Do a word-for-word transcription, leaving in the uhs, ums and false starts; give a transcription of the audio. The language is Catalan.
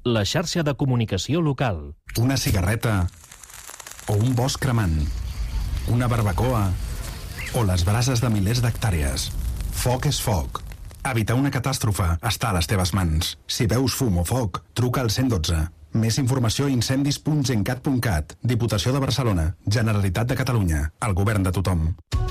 la xarxa de comunicació local. Una cigarreta o un bosc cremant, una barbacoa o les brases de milers d'hectàrees. Foc és foc. Evitar una catàstrofe està a les teves mans. Si veus fum o foc, truca al cent i dotze. Més informació a incendis punt gencat punt cat. Diputació de Barcelona. Generalitat de Catalunya. El govern de tothom.